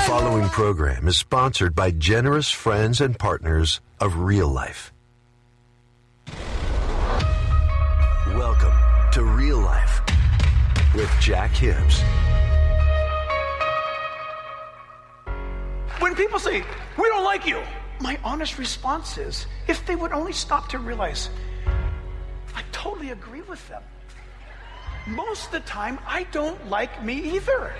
following program is sponsored by generous friends and partners of Real Life. Welcome to Real Life with Jack Hibbs. When people say, we don't like you, my honest response is, if they would only stop to realize, I totally agree with them. Most of the time, I don't like me either.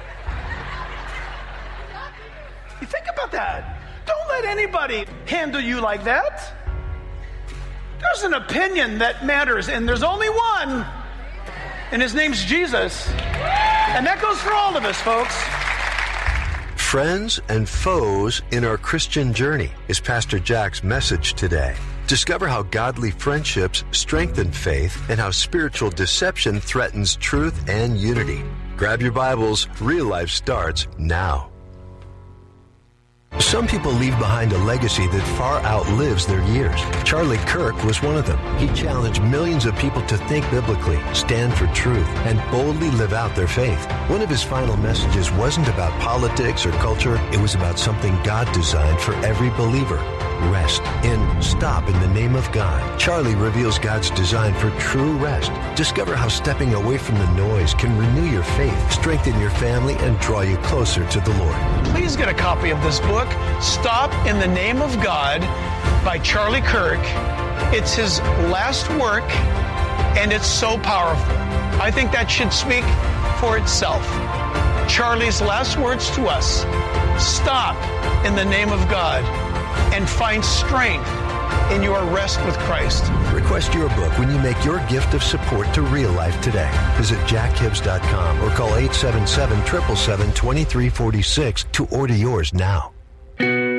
You think about that. Don't let anybody handle you like that. There's an opinion that matters, and there's only one, and his name's Jesus. And that goes for all of us, folks. Friends and foes in our Christian journey is Pastor Jack's message today. Discover how godly friendships strengthen faith and how spiritual deception threatens truth and unity. Grab your Bibles. Real Life starts now. Some people leave behind a legacy that far outlives their years. Charlie Kirk was one of them. He challenged millions of people to think biblically, stand for truth, and boldly live out their faith. One of his final messages wasn't about politics or culture. It was about something God designed for every believer. Rest. In Stop in the Name of God, Charlie reveals God's design for true rest. Discover how stepping away from the noise can renew your faith, strengthen your family, and draw you closer to the Lord. Please get a copy of this book, Stop in the Name of God, by Charlie Kirk. It's his last work, and it's so powerful. I think that should speak for itself. Charlie's last words to us: stop in the name of God and find strength in your rest with Christ. Request your book when you make your gift of support to Real Life today. Visit jackhibbs.com or call 877-777-2346 to order yours now.